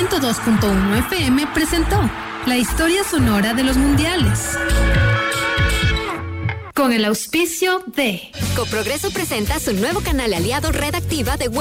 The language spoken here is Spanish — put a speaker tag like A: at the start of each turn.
A: 102.1 FM presentó la historia sonora de los mundiales. Con el auspicio de
B: Coprogreso presenta su nuevo canal aliado Red Activa de